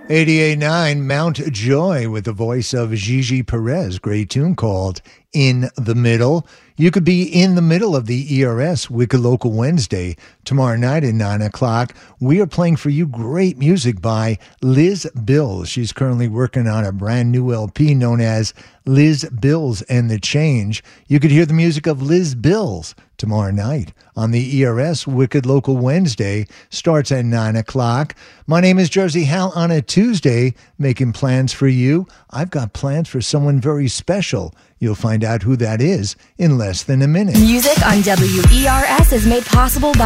88.9 Mount Joy with the voice of Gigi Perez. Great tune called In the Middle. You could be in the middle of the ERS Wicked Local Wednesday tomorrow night at 9 o'clock. We are playing for you great music by Liz Bills. She's currently working on a brand new LP known as Liz Bills and the Change. You could hear the music of Liz Bills tomorrow night on the ERS Wicked Local Wednesday. Starts at 9 o'clock. My name is Jersey Hal on a Tuesday, making plans for you. I've got plans for someone very special. You'll find out who that is in less than a minute. Music on WERS is made possible by